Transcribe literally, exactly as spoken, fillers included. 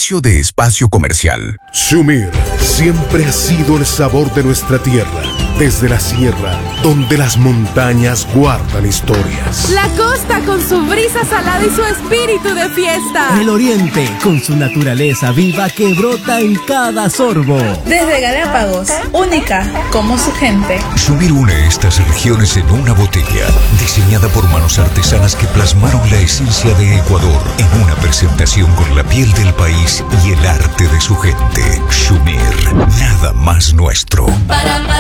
inicio de espacio comercial. Shumir siempre ha sido el sabor de nuestra tierra. Desde la sierra, donde las montañas guardan historias. La costa con su brisa salada y su espíritu de fiesta. El oriente con su naturaleza viva que brota en cada sorbo. Desde Galápagos, única como su gente. Shumir une estas regiones en una botella, diseñada por manos artesanas que plasmaron la esencia de Ecuador en una presentación con la piel del país y el arte de su gente. Shumir, nada más nuestro. Para, para.